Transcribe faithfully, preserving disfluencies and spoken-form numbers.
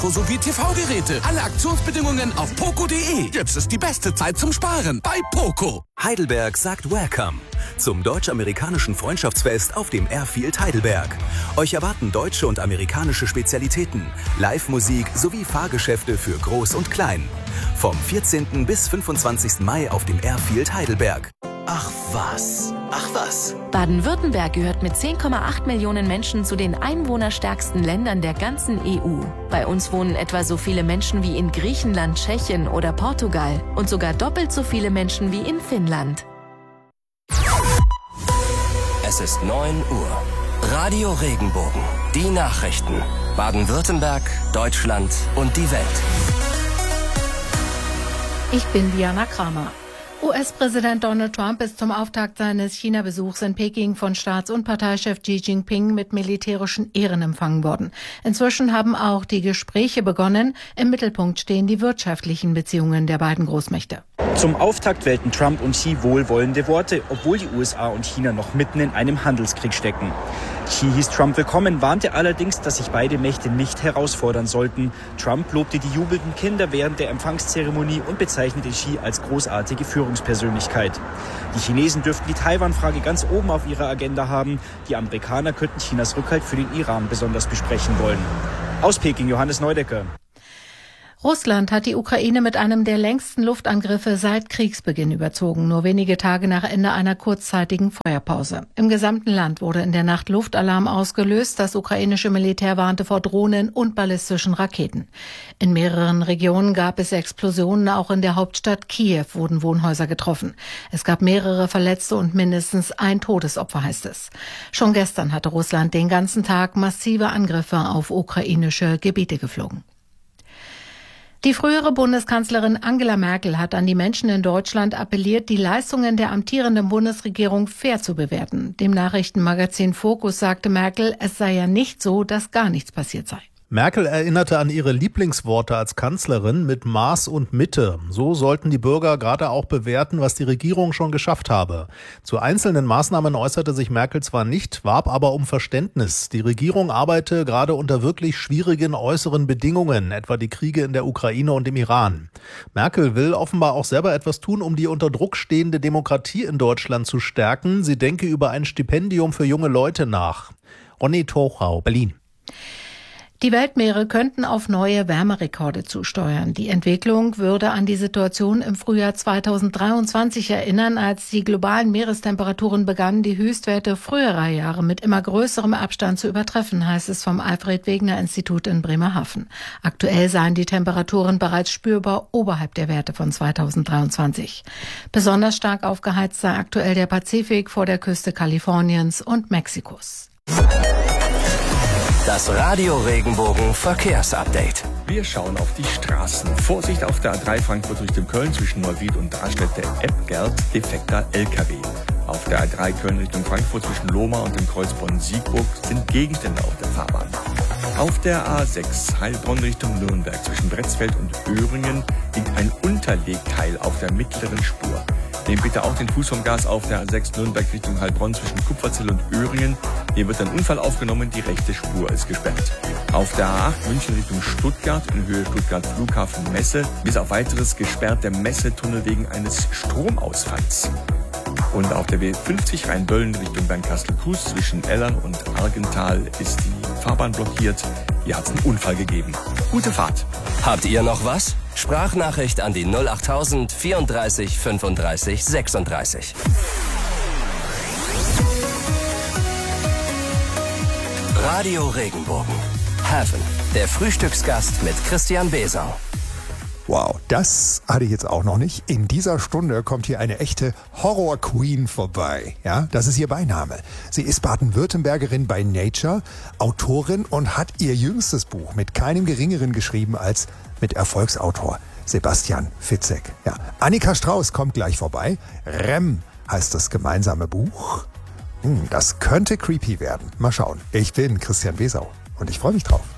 sowie T V-Geräte. Alle Aktionsbedingungen auf poco punkt de. Jetzt ist die beste Zeit zum Sparen bei Poco. Heidelberg sagt Welcome zum deutsch-amerikanischen Freundschaftsfest auf dem Airfield Heidelberg. Euch erwarten deutsche und amerikanische Spezialitäten, Live-Musik sowie Fahrgeschäfte für Groß und Klein. Vom vierzehnten bis fünfundzwanzigsten Mai auf dem Airfield Heidelberg. Ach was, ach was. Baden-Württemberg gehört mit zehn Komma acht Millionen Menschen zu den einwohnerstärksten Ländern der ganzen E U. Bei uns wohnen etwa so viele Menschen wie in Griechenland, Tschechien oder Portugal und sogar doppelt so viele Menschen wie in Finnland. Es ist neun Uhr. Radio Regenbogen. Die Nachrichten. Baden-Württemberg, Deutschland und die Welt. Ich bin Diana Kramer. U S-Präsident Donald Trump ist zum Auftakt seines China-Besuchs in Peking von Staats- und Parteichef Xi Jinping mit militärischen Ehren empfangen worden. Inzwischen haben auch die Gespräche begonnen. Im Mittelpunkt stehen die wirtschaftlichen Beziehungen der beiden Großmächte. Zum Auftakt wählten Trump und Xi wohlwollende Worte, obwohl die U S A und China noch mitten in einem Handelskrieg stecken. Xi hieß Trump willkommen, warnte allerdings, dass sich beide Mächte nicht herausfordern sollten. Trump lobte die jubelnden Kinder während der Empfangszeremonie und bezeichnete Xi als großartige Führungspersönlichkeit. Die Chinesen dürften die Taiwan-Frage ganz oben auf ihrer Agenda haben. Die Amerikaner könnten Chinas Rückhalt für den Iran besonders besprechen wollen. Aus Peking, Johannes Neudecker. Russland hat die Ukraine mit einem der längsten Luftangriffe seit Kriegsbeginn überzogen, nur wenige Tage nach Ende einer kurzzeitigen Feuerpause. Im gesamten Land wurde in der Nacht Luftalarm ausgelöst. Das ukrainische Militär warnte vor Drohnen und ballistischen Raketen. In mehreren Regionen gab es Explosionen, auch in der Hauptstadt Kiew wurden Wohnhäuser getroffen. Es gab mehrere Verletzte und mindestens ein Todesopfer, heißt es. Schon gestern hatte Russland den ganzen Tag massive Angriffe auf ukrainische Gebiete geflogen. Die frühere Bundeskanzlerin Angela Merkel hat an die Menschen in Deutschland appelliert, die Leistungen der amtierenden Bundesregierung fair zu bewerten. Dem Nachrichtenmagazin Focus sagte Merkel, es sei ja nicht so, dass gar nichts passiert sei. Merkel erinnerte an ihre Lieblingsworte als Kanzlerin mit Maß und Mitte. So sollten die Bürger gerade auch bewerten, was die Regierung schon geschafft habe. Zu einzelnen Maßnahmen äußerte sich Merkel zwar nicht, warb aber um Verständnis. Die Regierung arbeite gerade unter wirklich schwierigen äußeren Bedingungen, etwa die Kriege in der Ukraine und im Iran. Merkel will offenbar auch selber etwas tun, um die unter Druck stehende Demokratie in Deutschland zu stärken. Sie denke über ein Stipendium für junge Leute nach. Ronny Tochau, Berlin. Die Weltmeere könnten auf neue Wärmerekorde zusteuern. Die Entwicklung würde an die Situation im Frühjahr zweitausenddreiundzwanzig erinnern, als die globalen Meerestemperaturen begannen, die Höchstwerte früherer Jahre mit immer größerem Abstand zu übertreffen, heißt es vom Alfred-Wegener-Institut in Bremerhaven. Aktuell seien die Temperaturen bereits spürbar oberhalb der Werte von zweitausenddreiundzwanzig. Besonders stark aufgeheizt sei aktuell der Pazifik vor der Küste Kaliforniens und Mexikos. Das Radio Regenbogen Verkehrsupdate. Wir schauen auf die Straßen. Vorsicht auf der A drei Frankfurt Richtung Köln zwischen Neuwied und Darstädte Eppgert, defekter L K W. Auf der A drei Köln Richtung Frankfurt zwischen Lohmar und dem Kreuz Bonn-Siegburg sind Gegenstände auf der Fahrbahn. Auf der A sechs Heilbronn Richtung Nürnberg zwischen Bretzfeld und Öhringen liegt ein Unterlegteil auf der mittleren Spur. Nehmt bitte auch den Fuß vom Gas auf der A sechs Nürnberg Richtung Heilbronn zwischen Kupferzell und Öhringen. Hier wird ein Unfall aufgenommen, die rechte Spur ist gesperrt. Auf der A acht München Richtung Stuttgart in Höhe Stuttgart Flughafen Messe bis auf weiteres gesperrt der Messetunnel wegen eines Stromausfalls. Und auf der B fünfzig Rheinböllen Richtung Bernkastel-Kues zwischen Ellern und Argental ist die Fahrbahn blockiert. Hier hat es einen Unfall gegeben. Gute Fahrt. Habt ihr noch was? Sprachnachricht an die null achttausend vierunddreißig fünfunddreißig sechsunddreißig. Radio Regenbogen. Heaven. Der Frühstücksgast mit Christian Besau. Wow, das hatte ich jetzt auch noch nicht. In dieser Stunde kommt hier eine echte Horror-Queen vorbei. Ja, das ist ihr Beiname. Sie ist Baden-Württembergerin bei Nature, Autorin und hat ihr jüngstes Buch mit keinem Geringeren geschrieben als mit Erfolgsautor Sebastian Fitzek. Ja, Annika Strauß kommt gleich vorbei. R E M heißt das gemeinsame Buch. Hm, das könnte creepy werden. Mal schauen. Ich bin Christian Besau und ich freue mich drauf.